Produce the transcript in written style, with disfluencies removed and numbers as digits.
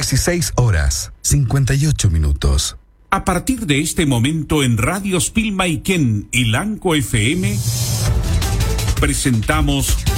16 horas, 58 minutos. A partir de este momento en Radio Spilmaiken y Lanco FM presentamos